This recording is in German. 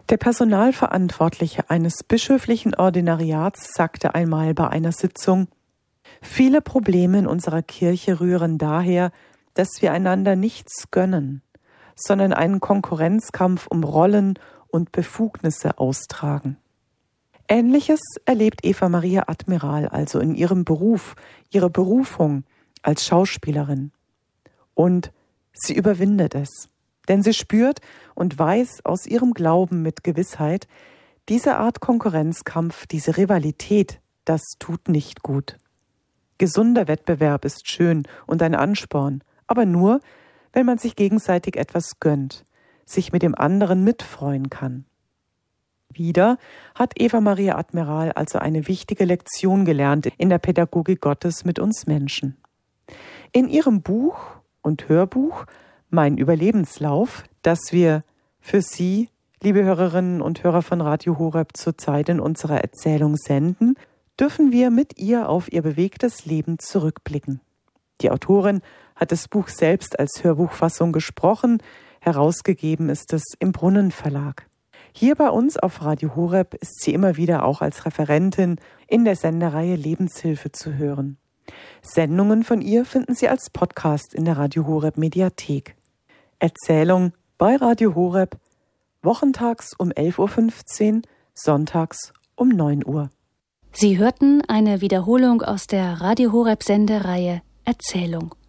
Der Personalverantwortliche eines bischöflichen Ordinariats sagte einmal bei einer Sitzung: Viele Probleme in unserer Kirche rühren daher, dass wir einander nichts gönnen, sondern einen Konkurrenzkampf um Rollen und Befugnisse austragen. Ähnliches erlebt Eva Maria Admiral also in ihrem Beruf, ihrer Berufung als Schauspielerin. Und sie überwindet es, denn sie spürt und weiß aus ihrem Glauben mit Gewissheit, diese Art Konkurrenzkampf, diese Rivalität, das tut nicht gut. Gesunder Wettbewerb ist schön und ein Ansporn, aber nur, wenn man sich gegenseitig etwas gönnt, sich mit dem anderen mitfreuen kann. Wieder hat Eva Maria Admiral also eine wichtige Lektion gelernt in der Pädagogik Gottes mit uns Menschen. In ihrem Buch und Hörbuch Mein Überlebenslauf, das wir für Sie, liebe Hörerinnen und Hörer von Radio Horeb, zurzeit in unserer Erzählung senden, dürfen wir mit ihr auf ihr bewegtes Leben zurückblicken. Die Autorin hat das Buch selbst als Hörbuchfassung gesprochen, herausgegeben ist es im Brunnen Verlag. Hier bei uns auf Radio Horeb ist sie immer wieder auch als Referentin in der Sendereihe Lebenshilfe zu hören. Sendungen von ihr finden Sie als Podcast in der Radio Horeb Mediathek. Erzählung bei Radio Horeb, wochentags um 11.15 Uhr, sonntags um 9 Uhr. Sie hörten eine Wiederholung aus der Radio Horeb Sendereihe Erzählung.